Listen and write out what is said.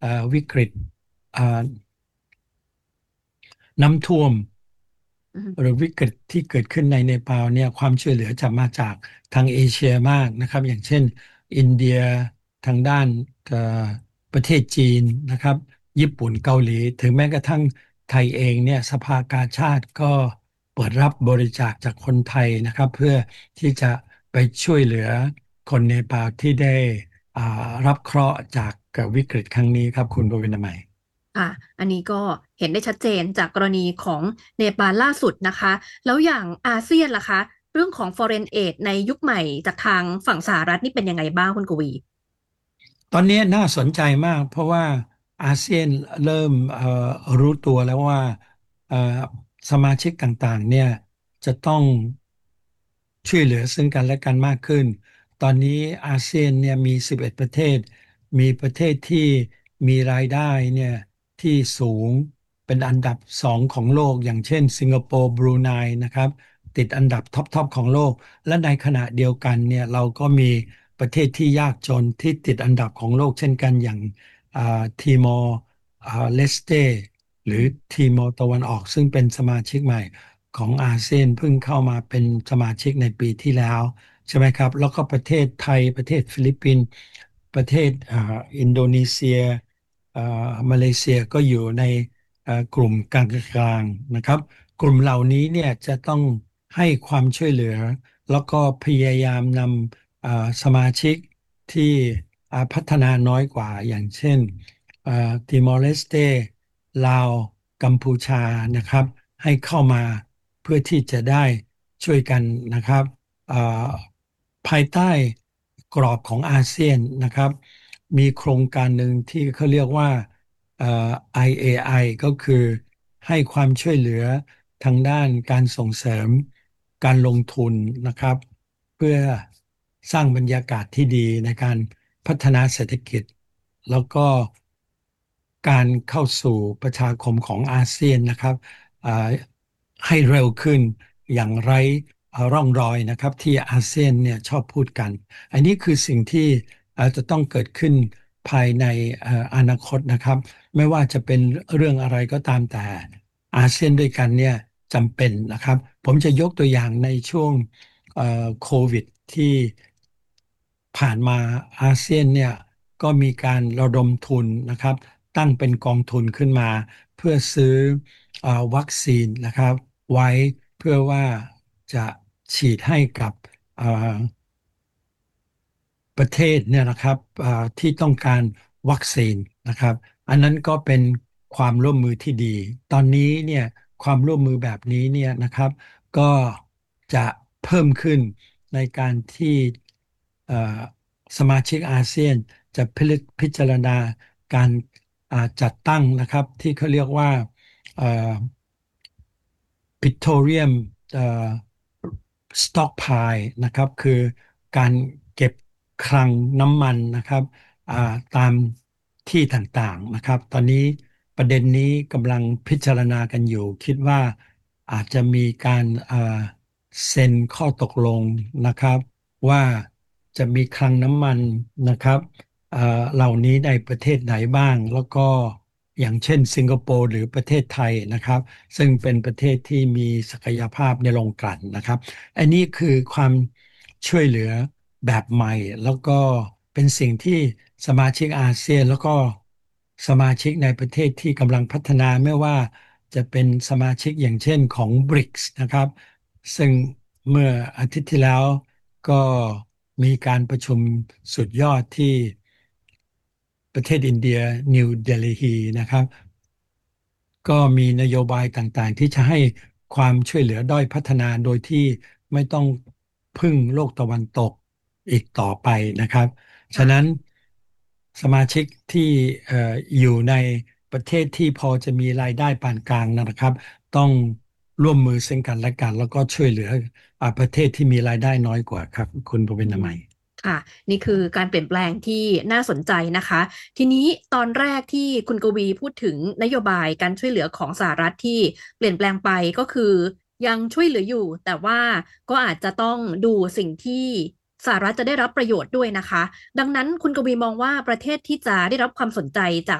วิกฤตเอ่อน้ำท่วมอืมหรือวิกฤตที่เกิดขึ้นในเนปาลเนี่ยความช่วยเหลือจะมาจากทางเอเชียมากนะครับอย่างเช่นอินเดียทางด้านเอ่อประเทศจีนนะครับญี่ปุ่นเกาหลีถึงแม้กระทั่งไทยเองเนี่ยสภากาชาดก็เปิดรับบริจาคจากคนไทยนะครับเพื่อที่จะไปช่วยเหลือคนเนปาลที่ได้อ่ารับเคราะห์จากวิกฤตครั้งนี้ครับคุณบวินามัยค่ะอันนี้ก็เห็นได้ชัดเจนจากกรณีของเนปาลล่าสุดนะคะแล้วอย่างอาเซียนล่ะคะเรื่องของ Foreign Aid ในยุคใหม่จากทางฝั่งสหรัฐนี่เป็นยังไงบ้างคุณกวีตอนนี้น่าสนใจมากเพราะว่าอาเซียนเริ่มรู้ตัวแล้วว่าเอ่อสมาชิกต่างๆเนี่ยจะต้องช่วยเหลือซึ่งกันและกันมากขึ้นตอนนี้อาเซียนเนี่ยมี11ประเทศมีประเทศที่มีรายได้เนี่ยที่สูงเป็นอันดับสองของโลกอย่างเช่นสิงคโปร์บรูไนนะครับติดอันดับท็อปของโลกและในขณะเดียวกันเนี่ยเราก็มีประเทศที่ยากจนที่ติดอันดับของโลกเช่นกันอย่างอ่าทีมอร์เลสเตหรืออืมทีมอร์ตะวันออกซึ่งเป็นสมาชิกใหม่ของอาเซียนเพิ่งเข้ามาเป็นสมาชิกในปีที่แล้วใช่ไหมครับแล้วก็ประเทศไทยประเทศฟิลิปปินส์ประเทศอินโดนีเซียเอ่อมาเลเซียก็อยู่ในกลุ่มกลางๆนะครับกลุ่มเหล่านี้เนี่ยจะต้องให้ความช่วยเหลือแล้วก็พยายามนำสมาชิกที่พัฒนาน้อยกว่าอย่างเช่นติมอร์เลสเตลาวกัมพูชานะครับให้เข้ามาเพื่อที่จะได้ช่วยกันนะครับเอ่อภายใต้กรอบของอาเซียนนะครับมีโครงการหนึ่งที่เขาเรียกว่าเอ่อ IAI ก็คือให้ความช่วยเหลือทางด้านการส่งเสริมการลงทุนนะครับเพื่อสร้างบรรยากาศที่ดีในการพัฒนาเศรษฐกิจ แล้วก็การเข้าสู่ประชาคมของอาเซียนนะครับอ่าให้เร็วขึ้นอย่างไร้ร่องรอยนะครับที่อาเซียนเนี่ยชอบพูดกันอันนี้คือสิ่งที่จะต้องเกิดขึ้นภายในอนาคตนะครับไม่ว่าจะเป็นเรื่องอะไรก็ตามแต่อาเซียนด้วยกันเนี่ยจำเป็นนะครับผมจะยกตัวอย่างในช่วงโควิดที่ผ่านมาอาเซียนเนี่ยก็มีการระดมทุนนะครับตั้งเป็นกองทุนขึ้นมาเพื่อซื้อวัคซีนนะครับไว้เพื่อว่าจะฉีดให้กับเอ่อ ประเทศเนี่ยนะครับที่ต้องการวัคซีนนะครับอันนั้นก็เป็นความร่วมมือที่ดีตอนนี้เนี่ยความร่วมมือแบบนี้เนี่ยนะครับก็จะเพิ่มขึ้นในการที่เอ่อสมาชิกอาเซียนจะพิจารณาการจัดตั้งนะครับที่เขาเรียกว่าเอ่อ Petroleum เอ่อ stockpile นะครับคือการเก็บคลังน้ำมันนะครับอ่าตามที่ต่างๆนะครับตอนนี้ประเด็นนี้กำลังพิจารณากันอยู่คิดว่าอาจจะมีการเซ็นข้อตกลงนะครับว่าจะมีคลังน้ำมันนะครับเหล่านี้ในประเทศไหนบ้างแล้วก็อย่างเช่นสิงคโปร์หรือประเทศไทยนะครับ ซึ่งเป็นประเทศที่มีศักยภาพในโรงกลั่นนะครับอันนี้คือความช่วยเหลือแบบใหม่แล้วก็เป็นสิ่งที่สมาชิกอาเซียนแล้วก็สมาชิกในประเทศที่กำลังพัฒนาไม่ว่าจะเป็นสมาชิกอย่างเช่นของ BRICS นะครับซึ่งเมื่ออาทิตย์ที่แล้วก็มีการประชุมสุดยอดที่ประเทศอินเดียนิวเดลีฮีนะครับ ก็มีนโยบายต่างๆที่จะให้ความช่วยเหลือด้อยพัฒนาโดยที่ไม่ต้องพึ่งโลกตะวันตกอีกต่อไปนะครับฉะนั้นค่ะสมาชิกที่อยู่ในประเทศที่พอจะมีรายได้ปานกลางนะครับต้องร่วมมือซึ่งกันและกันแล้วก็ช่วยเหลือประเทศที่มีรายได้น้อยกว่าครับคุณปวินามัยค่ะนี่คือการเปลี่ยนแปลงที่น่าสนใจนะคะทีนี้ตอนแรกที่คุณกวีพูดถึงนโยบายการช่วยเหลือของสหรัฐที่เปลี่ยนแปลงไปก็คือยังช่วยเหลืออยู่แต่ว่าก็อาจจะต้องดูสิ่งที่สหรัฐจะได้รับประโยชน์ด้วยนะคะดังนั้นคุณกวีมองว่าประเทศที่จะได้รับความสนใจจาก